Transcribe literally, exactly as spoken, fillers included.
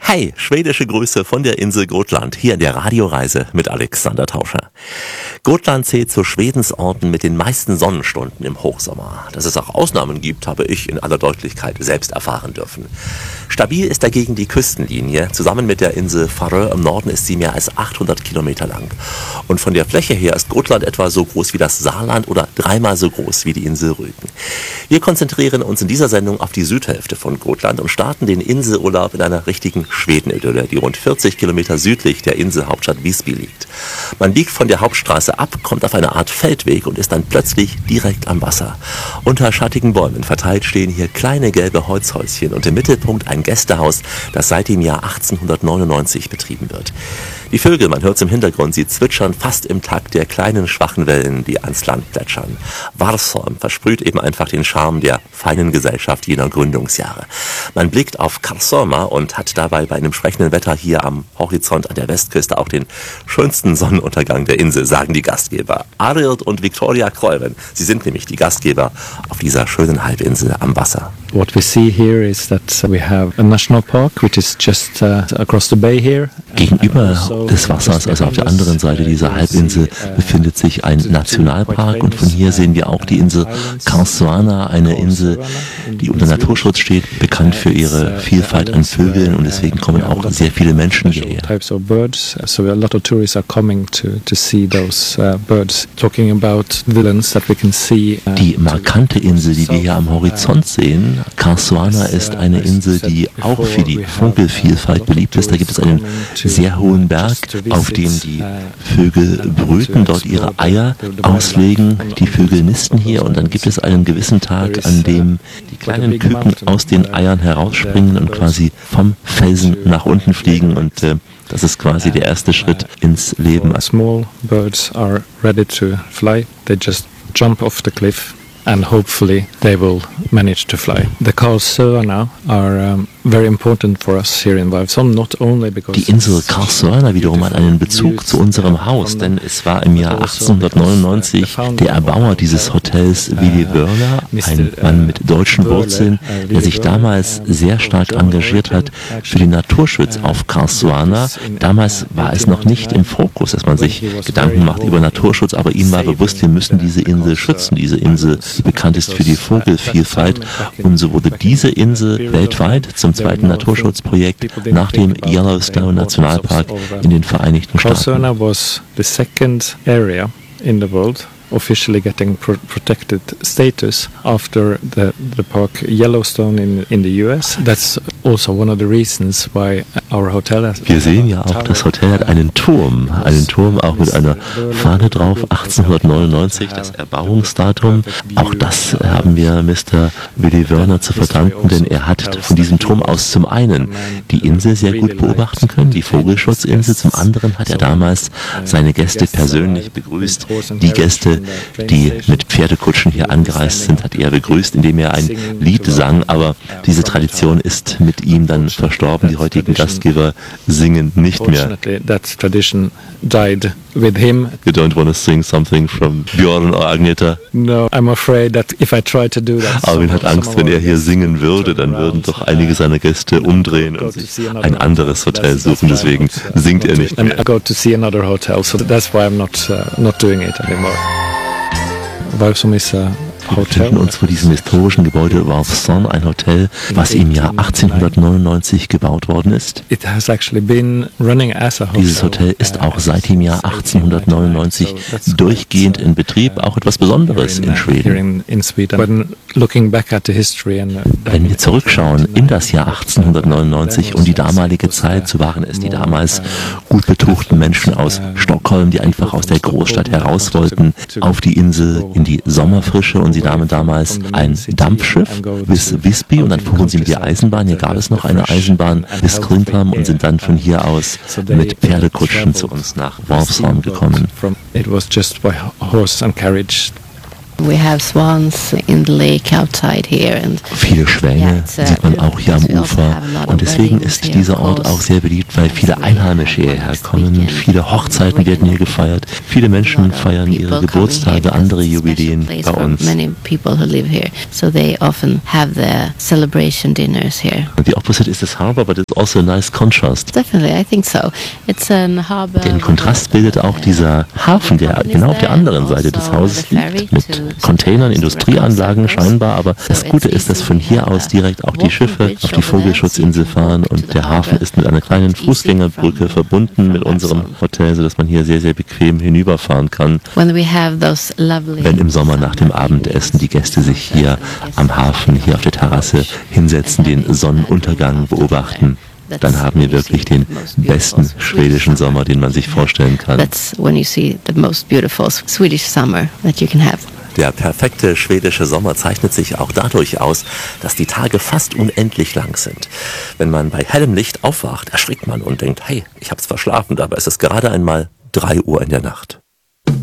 Hey, schwedische Grüße von der Insel Gotland, hier in der Radioreise mit Alexander Tauscher. Gotland zählt zu Schwedens Orten mit den meisten Sonnenstunden im Hochsommer. Dass es auch Ausnahmen gibt, habe ich in aller Deutlichkeit selbst erfahren dürfen. Stabil ist dagegen die Küstenlinie. Zusammen mit der Insel Färö im Norden ist sie mehr als achthundert Kilometer lang. Und von der Fläche her ist Gotland etwa so groß wie das Saarland oder dreimal so groß wie die Insel Rügen. Wir konzentrieren uns in dieser Sendung auf die Südhälfte von Gotland und starten den Inselurlaub in einer richtigen Schwedenidylle, die rund vierzig Kilometer südlich der Inselhauptstadt Visby liegt. Man biegt von der Hauptstraße ab, kommt auf eine Art Feldweg und ist dann plötzlich direkt am Wasser. Unter schattigen Bäumen verteilt stehen hier kleine gelbe Holzhäuschen und im Mittelpunkt ein Gästehaus, das seit dem Jahr achtzehnhundertneunundneunzig betrieben wird. Die Vögel, man hört es im Hintergrund, sie zwitschern fast im Takt der kleinen schwachen Wellen, die ans Land plätschern. Varsholm versprüht eben einfach den Charme der feinen Gesellschaft jener Gründungsjahre. Man blickt auf Karlshamn und hat dabei bei einem sprechenden Wetter hier am Horizont an der Westküste auch den schönsten Sonnenuntergang der Insel, sagen die Gastgeber. Arild und Victoria Kreuven, sie sind nämlich die Gastgeber auf dieser schönen Halbinsel am Wasser. What we see here is that we have a national park which is just uh, across the bay here. Gegenüber des Wassers, also auf der anderen Seite dieser Halbinsel, befindet sich ein Nationalpark und von hier sehen wir auch die Insel Karlshamn, eine Insel, die unter Naturschutz steht, bekannt für ihre Vielfalt an Vögeln und deswegen kommen auch sehr viele Menschen hierher. So a lot of tourists are coming to to see those uh, birds. Talking about villains that we can see. Uh, die markante Insel, die wir hier am Horizont sehen, Karlshamn, ist eine Insel, die auch für die Vogelvielfalt beliebt ist. Da gibt es einen sehr hohen Berg, auf dem die Vögel brüten, dort ihre Eier auslegen. Die Vögel nisten hier und dann gibt es einen gewissen Tag, an dem die kleinen Küken aus den Eiern herausspringen und quasi vom Felsen nach unten fliegen und äh, das ist quasi der erste Schritt ins Leben. Small birds are ready to fly. They just jump off the cliff. And hopefully they will manage to fly. The Karlshamn are um, very important for us here in Vivsholm, not only because die Insel Karlshamn wiederum hat einen Bezug zu unserem Haus, denn es war im Jahr achtzehnhundertneunundneunzig der Erbauer dieses Hotels, Willy Wörner, ein Mann mit deutschen Wurzeln, der sich damals sehr stark engagiert hat für den Naturschutz auf Karlshamn. Damals war es noch nicht im Fokus, dass man sich Gedanken macht über Naturschutz, aber ihm war bewusst, wir müssen diese Insel schützen, diese Insel die bekannt ist für die Vogelvielfalt. Und so wurde diese Insel weltweit zum zweiten Naturschutzprojekt nach dem Yellowstone Nationalpark in den Vereinigten Staaten. Karlshamn was the second area in the world officially getting pro protected status after the, the park Yellowstone in, in the U S. That's also one of the reasons why our hotel has... Wir sehen ja auch, das Hotel hat einen Turm, einen Turm auch mit einer Fahne drauf, achtzehnhundertneunundneunzig, das Erbauungsdatum. Auch das haben wir Mister Willy Wörner zu verdanken, denn er hat von diesem Turm aus zum einen die Insel sehr gut beobachten können, die Vogelschutzinsel, zum anderen hat er damals seine Gäste persönlich begrüßt, die Gäste, die mit Pferdekutschen hier angereist sind, hat er begrüßt, indem er ein Lied sang, aber diese Tradition ist mit ihm dann verstorben. Die heutigen Gastgeber singen nicht mehr. That tradition died with him. You don't want to sing something from Björn or Agneta? No, I'm afraid that if I try to do that. Arvin hat Angst, wenn er hier singen würde, dann würden doch einige seiner Gäste umdrehen und sich ein anderes Hotel suchen. Deswegen singt er nicht mehr. I go to see another hotel, so that's why I'm not uh, not doing it anymore. Vivsholm is a Wir befinden uns vor diesem historischen Gebäude Vivsholm, ein Hotel, was im Jahr achtzehnhundertneunundneunzig gebaut worden ist. Dieses Hotel ist auch seit dem Jahr achtzehnhundertneunundneunzig durchgehend in Betrieb, auch etwas Besonderes in Schweden. Wenn wir zurückschauen in das Jahr achtzehnhundertneunundneunzig und die damalige Zeit, so waren es die damals gut betuchten Menschen aus Stockholm, die einfach aus der Großstadt heraus wollten, auf die Insel in die Sommerfrische, und sie nahmen damals ein Dampfschiff bis Visby und dann fuhren sie mit der Eisenbahn, hier gab es noch eine Eisenbahn, bis Krimpam und sind dann von hier aus mit Pferdekutschen zu uns nach Vivsholm gekommen. It was just by horse and carriage We have swans in the lake outside here and viele Schwäne sieht man auch hier am Ufer und deswegen ist dieser Ort auch sehr beliebt, weil viele Einheimische hierher kommen, viele Hochzeiten werden hier gefeiert, viele Menschen feiern ihre Geburtstage, andere Jubiläen bei uns. Many people who live here, so they often have their celebration dinners here. The opposite is this harbor, but it's also a nice contrast. Definitely, I think so. It's an harbor. Den Kontrast bildet auch dieser Hafen, der genau auf der anderen Seite des Hauses liegt, mit Containern, Industrieanlagen scheinbar, aber das Gute ist, dass von hier aus direkt auch die Schiffe auf die Vogelschutzinsel fahren und der Hafen ist mit einer kleinen Fußgängerbrücke verbunden mit unserem Hotel, sodass man hier sehr, sehr bequem hinüberfahren kann, wenn im Sommer nach dem Abendessen die Gäste sich hier am Hafen, hier auf der Terrasse hinsetzen, den Sonnenuntergang beobachten. Dann haben wir wirklich den besten schwedischen Sommer, den man sich vorstellen kann. That's when you see the most beautiful Swedish summer that you can have. Der perfekte schwedische Sommer zeichnet sich auch dadurch aus, dass die Tage fast unendlich lang sind. Wenn man bei hellem Licht aufwacht, erschrickt man und denkt, hey, ich hab's verschlafen, dabei ist es gerade einmal drei Uhr in der Nacht.